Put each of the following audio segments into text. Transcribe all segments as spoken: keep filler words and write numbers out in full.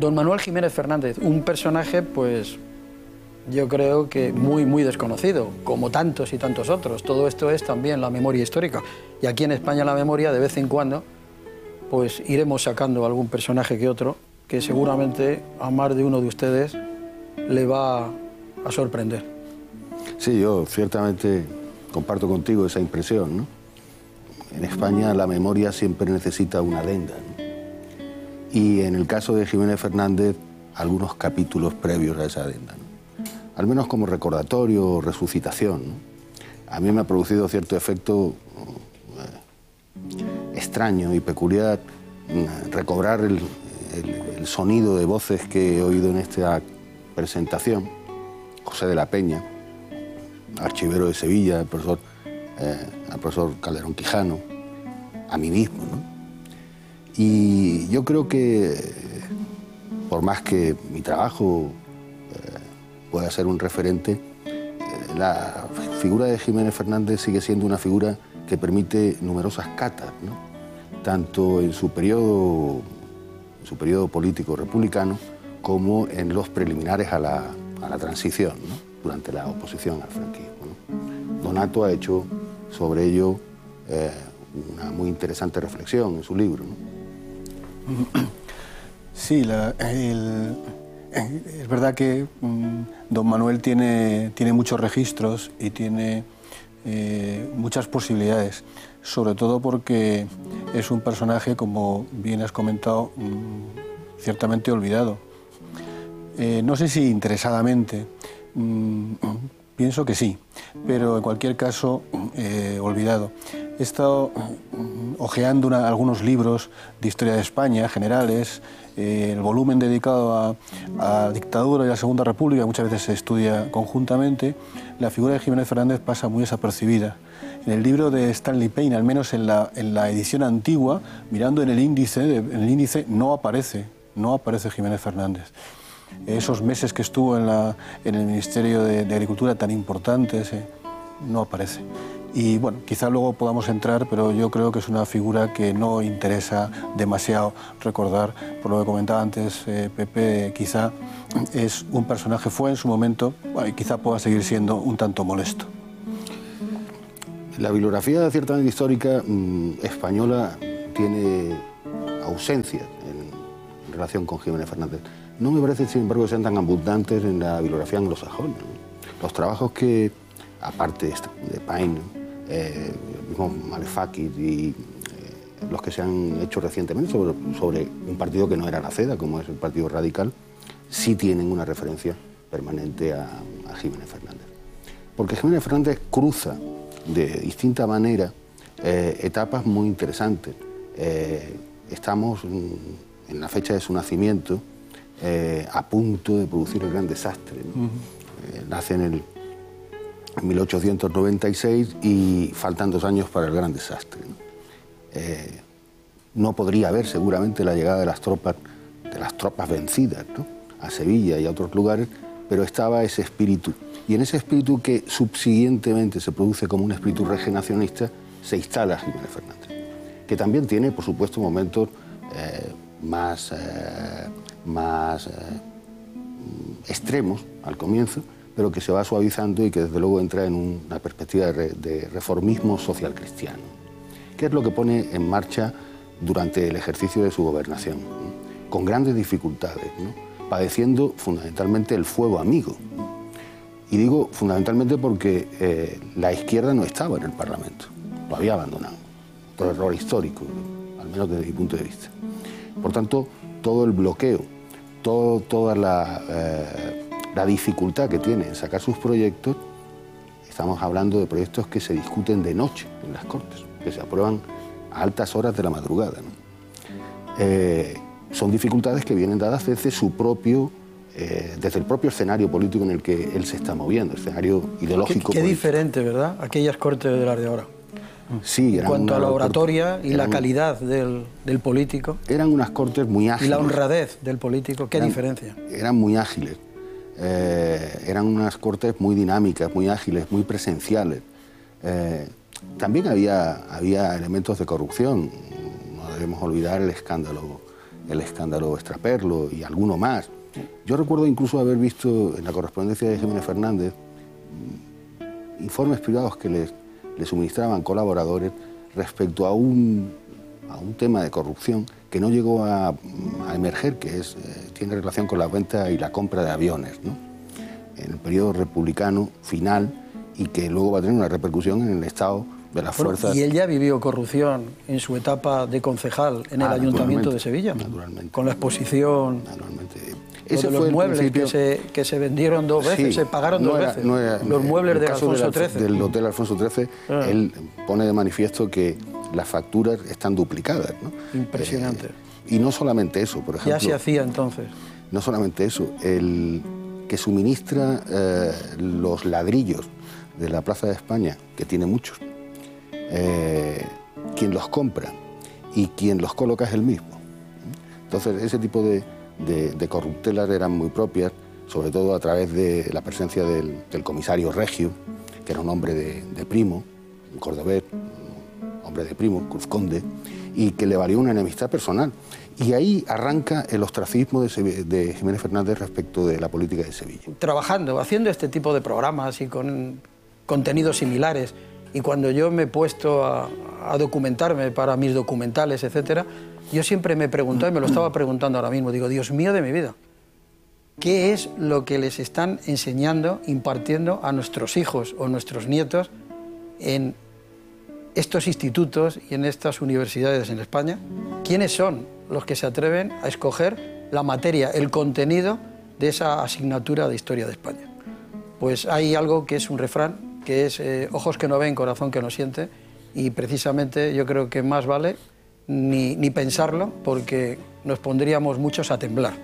Don Manuel Jiménez Fernández, un personaje, pues, yo creo que muy, muy desconocido, como tantos y tantos otros. Todo esto es también la memoria histórica. Y aquí en España la memoria, de vez en cuando, pues iremos sacando algún personaje que otro, que seguramente a más de uno de ustedes le va a sorprender. Sí, yo ciertamente comparto contigo esa impresión, ¿no? En España la memoria siempre necesita una adenda, ¿no? Y en el caso de Jiménez Fernández, algunos capítulos previos a esa adenda, ¿no? Al menos como recordatorio o resucitación, ¿no? A mí me ha producido cierto efecto eh, extraño y peculiar eh, recobrar el, el, el sonido de voces que he oído en esta presentación. José de la Peña, archivero de Sevilla, el profesor, eh, al profesor Calderón Quijano, a mí mismo, ¿no? Y yo creo que, por más que mi trabajo eh, pueda ser un referente, eh, la figura de Jiménez Fernández sigue siendo una figura que permite numerosas catas, ¿no? Tanto en su periodo, en su periodo político republicano, como en los preliminares a la, a la transición, ¿no? Durante la oposición al franquismo, ¿no? Donato ha hecho sobre ello eh, una muy interesante reflexión en su libro, ¿no? Sí, la, el, es verdad que um, don Manuel tiene, tiene muchos registros y tiene eh, muchas posibilidades, sobre todo porque es un personaje, como bien has comentado, um, ciertamente olvidado. Eh, no sé si interesadamente, um, pienso que sí, pero en cualquier caso eh, olvidado. He estado hojeando una, algunos libros de historia de España, generales, eh, el volumen dedicado a, a la dictadura y a la Segunda República, muchas veces se estudia conjuntamente. La figura de Jiménez Fernández pasa muy desapercibida. En el libro de Stanley Payne, al menos en la, en la edición antigua, mirando en el índice, en el índice no aparece, no aparece Jiménez Fernández. Esos meses que estuvo en, la, en el Ministerio de, de Agricultura tan importantes, eh, no aparece. Y bueno, quizá luego podamos entrar, pero yo creo que es una figura que no interesa demasiado recordar. Por lo que comentaba antes eh, Pepe, quizá es un personaje, fue en su momento, bueno, y quizá pueda seguir siendo un tanto molesto. La bibliografía ciertamente histórica mmm, española tiene ausencia en, en relación con Jiménez Fernández. No me parece, sin embargo, que sean tan abundantes en la bibliografía anglosajona, ¿no? Los trabajos que, aparte de Payne, eh, el mismo Malefakis y eh, los que se han hecho recientemente sobre, sobre un partido que no era la CEDA, como es el Partido Radical, sí tienen una referencia permanente a, a Jiménez Fernández. Porque Jiménez Fernández cruza de distinta manera eh, etapas muy interesantes. Eh, estamos en, en la fecha de su nacimiento, eh, a punto de producir el gran desastre, ¿no? Uh-huh. eh, nace en el en mil ochocientos noventa y seis y faltan dos años para el gran desastre, ¿no? Eh, no podría haber seguramente la llegada de las tropas, de las tropas vencidas, ¿no?, a Sevilla y a otros lugares, pero estaba ese espíritu. Y en ese espíritu que subsiguientemente se produce como un espíritu regeneracionista, se instala Jiménez Fernández, que también tiene, por supuesto, momentos eh, más, eh, más eh, extremos al comienzo, pero que se va suavizando y que desde luego entra en una perspectiva de, re, de reformismo social cristiano, que es lo que pone en marcha durante el ejercicio de su gobernación, ¿no?, con grandes dificultades, ¿no?, padeciendo fundamentalmente el fuego amigo. Y digo fundamentalmente porque eh, la izquierda no estaba en el Parlamento, lo había abandonado, por error histórico, al menos desde mi punto de vista. Por tanto, todo el bloqueo, todo, toda la, eh, la dificultad que tiene en sacar sus proyectos, estamos hablando de proyectos que se discuten de noche en las Cortes, que se aprueban a altas horas de la madrugada, ¿no? Eh, son dificultades que vienen dadas desde su propio, eh, desde el propio escenario político en el que él se está moviendo, escenario ideológico. Qué, qué diferente, ¿verdad?, aquellas Cortes de las de ahora. Sí, en cuanto a la oratoria y la calidad del, del político. Eran unas Cortes muy ágiles. Y la honradez del político, qué eran, diferencia. Eran muy ágiles. Eh, eran unas Cortes muy dinámicas, muy ágiles, muy presenciales. Eh, también había, había elementos de corrupción. No debemos olvidar el escándalo el escándalo Extraperlo y alguno más. Yo recuerdo incluso haber visto en la correspondencia de Jiménez Fernández informes privados que les, les suministraban colaboradores respecto a un, a un tema de corrupción que no llegó a, a emerger, que es, eh, tiene relación con la venta y la compra de aviones, ¿no? En el periodo republicano final, y que luego va a tener una repercusión en el estado de las bueno, fuerzas. Y él ya vivió corrupción en su etapa de concejal en el ah, Ayuntamiento de Sevilla, naturalmente. Con la exposición, Naturalmente. Ese de los muebles principio... que, se, que se vendieron dos veces, sí, se pagaron no dos era, veces. No era, los muebles del Alfonso trece. Del Hotel Alfonso trece, ah. él pone de manifiesto que las facturas están duplicadas, ¿no? Impresionante. Eh, y no solamente eso, por ejemplo. Ya se hacía entonces. No solamente eso, el que suministra eh, los ladrillos de la Plaza de España, que tiene muchos, eh, quien los compra y quien los coloca es el mismo. Entonces, ese tipo de, de, de corruptelas eran muy propias, sobre todo a través de la presencia del, del comisario Regio, que era un hombre de, de Primo, un cordobés, un hombre de Primo, cruzconde, y que le valió una enemistad personal. Y ahí arranca el ostracismo de, Sevilla, de Jiménez Fernández respecto de la política de Sevilla. Trabajando, haciendo este tipo de programas y con contenidos similares, y cuando yo me he puesto a, a documentarme para mis documentales, etcétera, yo siempre me he preguntado, y me lo estaba preguntando ahora mismo, digo, Dios mío de mi vida, ¿qué es lo que les están enseñando, impartiendo a nuestros hijos o nuestros nietos en estos institutos y en estas universidades en España? ¿Quiénes son los que se atreven a escoger la materia, el contenido de esa asignatura de Historia de España? Pues hay algo que es un refrán, que es eh, ojos que no ven, corazón que no siente, y precisamente yo creo que más vale ni, ni pensarlo, porque nos pondríamos muchos a temblar.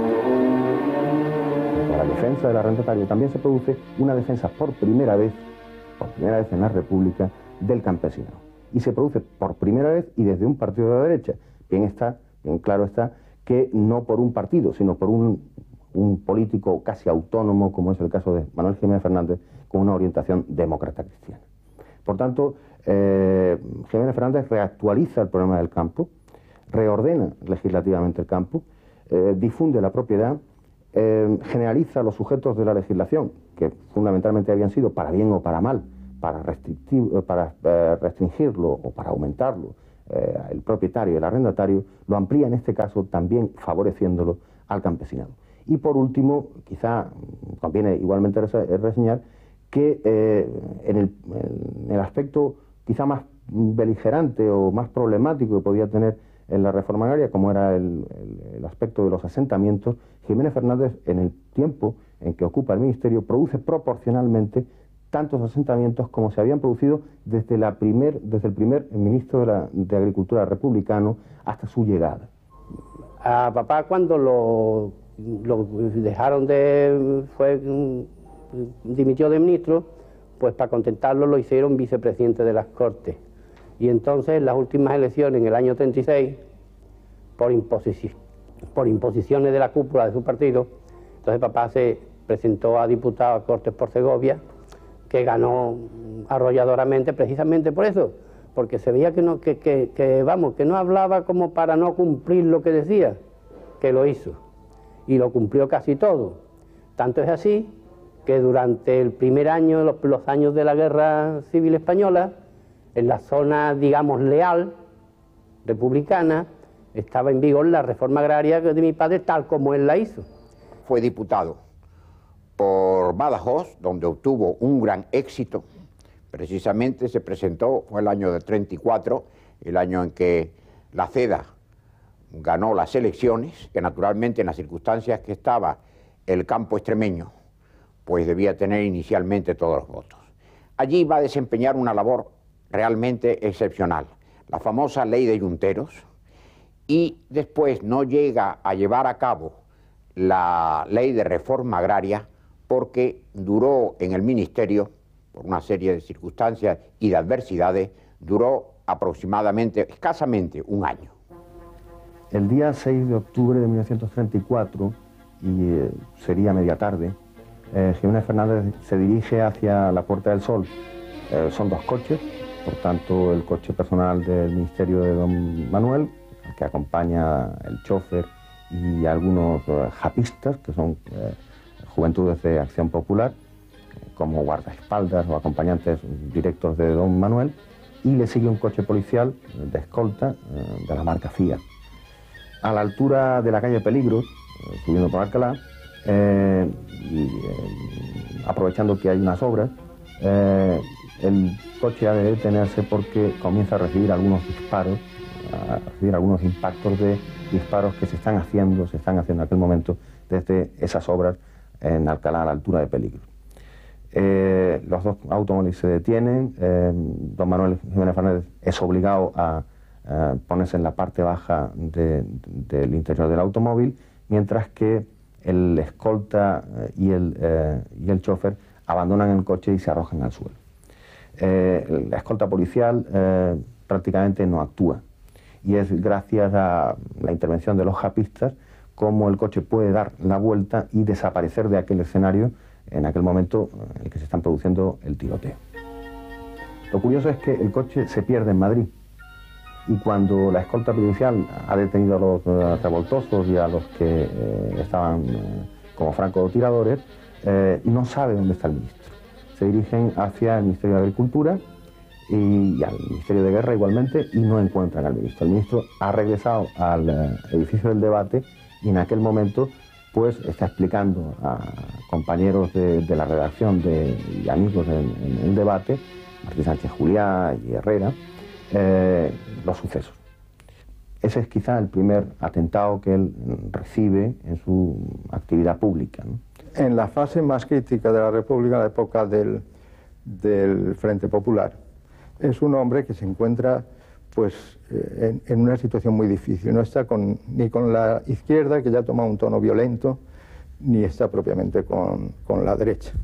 Para la defensa del arrendatario también se produce una defensa por primera vez, por primera vez en la República, del campesinado. Y se produce por primera vez y desde un partido de la derecha. Bien está, bien claro está, que no por un partido, sino por un, un político casi autónomo, como es el caso de Manuel Jiménez Fernández, con una orientación demócrata cristiana. Por tanto, eh, Jiménez Fernández reactualiza el problema del campo, reordena legislativamente el campo, eh, difunde la propiedad, eh, generaliza los sujetos de la legislación, que fundamentalmente habían sido para bien o para mal, para, para eh, restringirlo o para aumentarlo, eh, el propietario y el arrendatario, lo amplía en este caso también favoreciéndolo al campesinado. Y por último, quizá conviene igualmente reseñar que eh, en, el, en el aspecto quizá más beligerante o más problemático que podía tener en la reforma agraria, como era el, el, el aspecto de los asentamientos, Jiménez Fernández, en el tiempo en que ocupa el ministerio, produce proporcionalmente tantos asentamientos como se habían producido desde, la primer, desde el primer ministro de, la, de Agricultura republicano hasta su llegada. A papá, cuando lo, lo dejaron de... fue dimitió de ministro, pues para contentarlo lo hicieron vicepresidente de las Cortes. Y entonces en las últimas elecciones, en el año treinta y seis, por, imposici por imposiciones de la cúpula de su partido, entonces papá se presentó a diputado a Cortes por Segovia, que ganó arrolladoramente precisamente por eso, porque se veía que, no, que, que, que, vamos, que no hablaba como para no cumplir lo que decía, que lo hizo, y lo cumplió casi todo. Tanto es así que durante el primer año, los, los años de la Guerra Civil Española, en la zona, digamos, leal, republicana, estaba en vigor la reforma agraria de mi padre tal como él la hizo. Fue diputado por Badajoz, donde obtuvo un gran éxito. Precisamente se presentó, fue el año del treinta y cuatro, el año en que la CEDA ganó las elecciones, que naturalmente en las circunstancias que estaba el campo extremeño, pues debía tener inicialmente todos los votos. Allí va a desempeñar una labor realmente excepcional, la famosa ley de yunteros, y después no llega a llevar a cabo la ley de reforma agraria porque duró en el ministerio, por una serie de circunstancias y de adversidades, duró aproximadamente, escasamente, un año. El día seis de octubre de mil novecientos treinta y cuatro, y eh, sería media tarde, eh, Jiménez Fernández se dirige hacia la Puerta del Sol. Eh, son dos coches, por tanto el coche personal del ministerio de don Manuel, al que acompaña el chofer y algunos eh, japistas, que son eh, juventudes de Acción Popular, eh, como guardaespaldas o acompañantes directos de don Manuel, y le sigue un coche policial de escolta eh, de la marca Fiat. A la altura de la calle Peligros, eh, subiendo por Alcalá, eh, y eh, aprovechando que hay unas obras, eh, el coche ha de detenerse porque comienza a recibir algunos disparos, a recibir algunos impactos de disparos que se están haciendo, se están haciendo en aquel momento desde esas obras en Alcalá a la altura de Peligros. Eh, los dos automóviles se detienen, eh, don Manuel Jiménez Fernández es obligado a, a ponerse en la parte baja de, de, del interior del automóvil, mientras que el escolta y el, eh, y el chofer abandonan el coche y se arrojan al suelo. Eh, la escolta policial eh, prácticamente no actúa, y es gracias a la intervención de los japistas como el coche puede dar la vuelta y desaparecer de aquel escenario en aquel momento en el que se están produciendo el tiroteo. Lo curioso es que el coche se pierde en Madrid, y cuando la escolta policial ha detenido a los uh, revoltosos y a los que eh, estaban eh, como francotiradores, eh, no sabe dónde está el ministro. Se dirigen hacia el Ministerio de Agricultura y, y al Ministerio de Guerra igualmente, y no encuentran al ministro. El ministro ha regresado al uh, edificio del debate y en aquel momento pues está explicando a compañeros de, de la redacción de, y amigos en, en el debate, Martín Sánchez Juliá y Herrera, eh, los sucesos. Ese es quizá el primer atentado que él recibe en su actividad pública, ¿no? En la fase más crítica de la República, la época del, del Frente Popular, es un hombre que se encuentra pues, en, en una situación muy difícil. No está con, ni con la izquierda, que ya toma un tono violento, ni está propiamente con, con la derecha.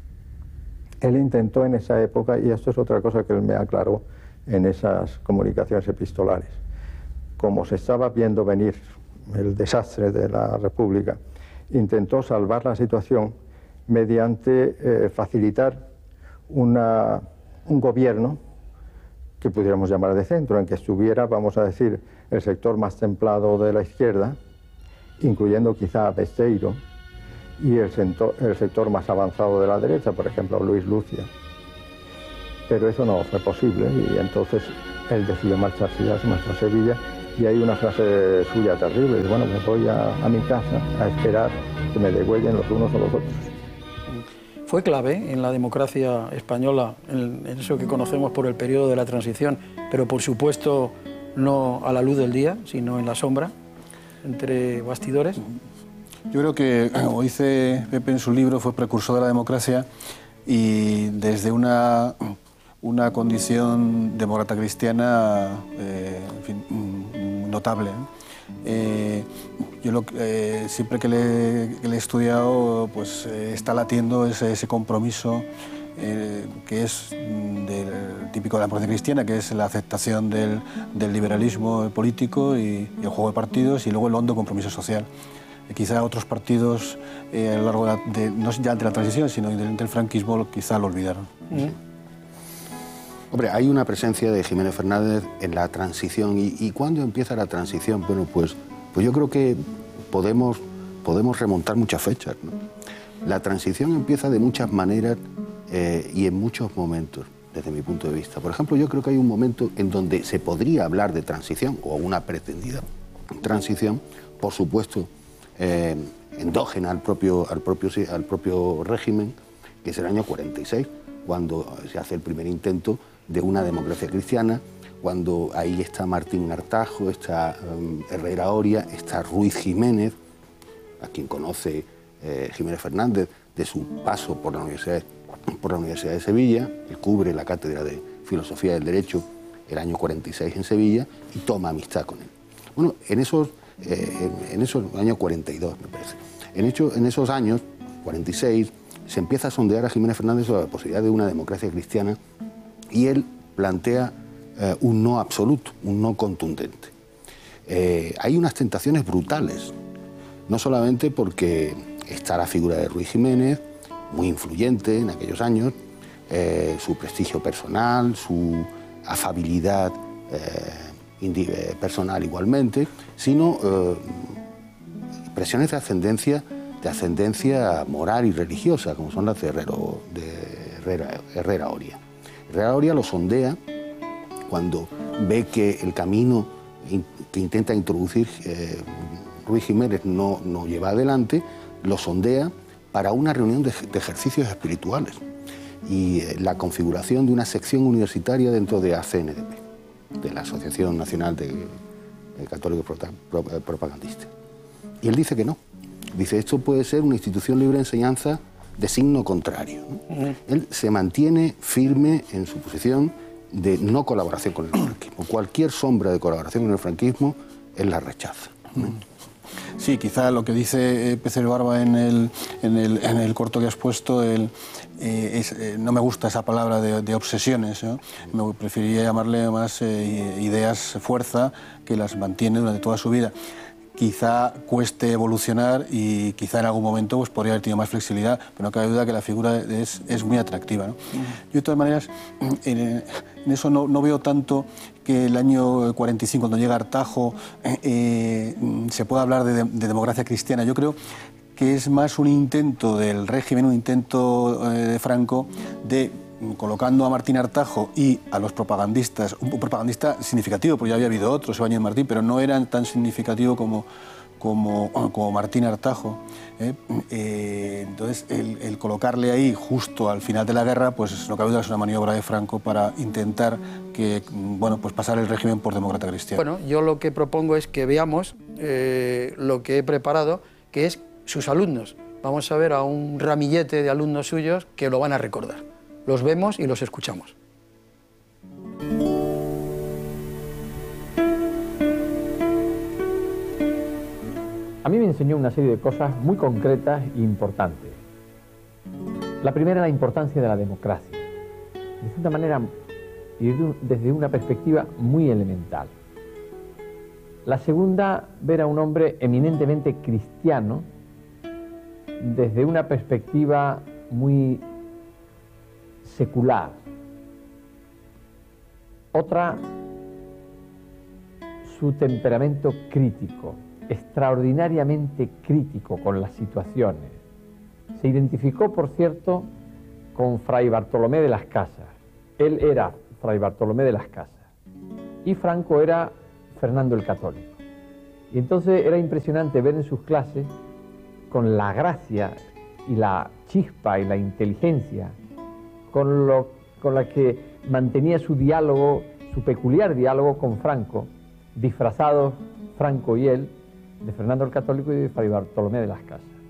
Él intentó en esa época, y esto es otra cosa que él me aclaró en esas comunicaciones epistolares, como se estaba viendo venir el desastre de la República, intentó salvar la situación mediante eh, facilitar una, un gobierno que pudiéramos llamar de centro, en que estuviera, vamos a decir, el sector más templado de la izquierda, incluyendo quizá a Besteiro, y el sector, el sector más avanzado de la derecha, por ejemplo, Luis Lucia. Pero eso no fue posible, y entonces él decidió marcharse ya, se marchó a Sevilla, y hay una frase suya terrible: bueno, me voy a, a mi casa a esperar que me degüellen los unos o los otros. Fue clave en la democracia española, en, en eso que conocemos por el periodo de la transición, pero por supuesto no a la luz del día, sino en la sombra, entre bastidores. Yo creo que, como dice Pepe en su libro, fue precursor de la democracia, y desde una, una condición demócrata cristiana eh, en fin, notable. Eh, yo lo, eh, siempre que le, que le he estudiado, pues eh, está latiendo ese, ese compromiso eh, que es del, típico de la democracia cristiana, que es la aceptación del, del liberalismo político y, y el juego de partidos, y luego el hondo compromiso social. Eh, quizá otros partidos eh, a lo largo de, la, de no ya de la transición, sino del franquismo, quizá lo olvidaron. Mm. Hombre, hay una presencia de Jiménez Fernández en la transición. ¿Y, y cuándo empieza la transición? Bueno, pues, pues yo creo que podemos, podemos remontar muchas fechas, ¿no? La transición empieza de muchas maneras eh, y en muchos momentos, desde mi punto de vista. Por ejemplo, yo creo que hay un momento en donde se podría hablar de transición, o una pretendida transición, por supuesto, eh, endógena al propio, al, propio, al propio régimen, que es el año cuarenta y seis, cuando se hace el primer intento de una democracia cristiana, cuando ahí está Martín Artajo, está um, Herrera Oria, está Ruiz Jiménez, a quien conoce eh, Jiménez Fernández de su paso por la, Universidad, por la Universidad de Sevilla. Él cubre la cátedra de Filosofía del Derecho el año cuarenta y seis en Sevilla y toma amistad con él. Bueno, en esos, eh, en, en esos años cuarenta y dos, me parece, en, hecho, en esos años, cuarenta y seis, se empieza a sondear a Jiménez Fernández sobre la posibilidad de una democracia cristiana, y él plantea eh, un no absoluto, un no contundente. Eh, hay unas tentaciones brutales, no solamente porque está la figura de Ruiz Jiménez, muy influyente en aquellos años, eh, su prestigio personal, su afabilidad eh, personal igualmente, sino eh, presiones de ascendencia, de ascendencia moral y religiosa, como son las de, Herrero, de Herrera, Herrera Oria. Herrera Oria lo sondea cuando ve que el camino in, que intenta introducir eh, Ruiz Jiménez no, no lleva adelante, lo sondea para una reunión de, de ejercicios espirituales y eh, la configuración de una sección universitaria dentro de A C N D P, de la Asociación Nacional de, de Católicos Propagandistas. Y él dice que no. Dice, esto puede ser una institución libre de enseñanza de signo contrario, ¿no? Uh-huh. Él se mantiene firme en su posición de no colaboración con el franquismo. Cualquier sombra de colaboración con el franquismo, él la rechaza, ¿no? Sí, quizá lo que dice Pecer Barba en el, en, el, en el corto que has puesto, el, eh, es, eh, no me gusta esa palabra de, de obsesiones, ¿no? Me preferiría llamarle más eh, ideas fuerza, que las mantiene durante toda su vida. Quizá cueste evolucionar y quizá en algún momento pues, podría haber tenido más flexibilidad, pero no cabe duda que la figura es, es muy atractiva, ¿no? Uh-huh. Yo de todas maneras, en, en eso no, no veo tanto que el año cuarenta y cinco, cuando llega Artajo, eh, eh, se pueda hablar de, de democracia cristiana. Yo creo que es más un intento del régimen, un intento eh, de Franco de, colocando a Martín Artajo y a los propagandistas, un propagandista significativo, porque ya había habido otros, Ibáñez Martín, pero no eran tan significativo como, como, como Martín Artajo. ¿eh? Eh, entonces, el, el colocarle ahí justo al final de la guerra, pues no cabe duda, es una maniobra de Franco para intentar que, bueno, pues pasar el régimen por demócrata cristiano. Bueno, yo lo que propongo es que veamos eh, lo que he preparado, que es sus alumnos. Vamos a ver a un ramillete de alumnos suyos que lo van a recordar. Los vemos y los escuchamos. A mí me enseñó una serie de cosas muy concretas e importantes. La primera, la importancia de la democracia, de una manera y desde una perspectiva muy elemental. La segunda, ver a un hombre eminentemente cristiano desde una perspectiva muy secular. Otra, su temperamento crítico, extraordinariamente crítico con las situaciones. Se identificó, por cierto, con Fray Bartolomé de las Casas. Él era Fray Bartolomé de las Casas y Franco era Fernando el Católico. Y entonces era impresionante ver en sus clases, con la gracia y la chispa y la inteligencia con, lo, con la que mantenía su diálogo, su peculiar diálogo con Franco, disfrazados Franco y él de Fernando el Católico y de Fray Bartolomé de las Casas.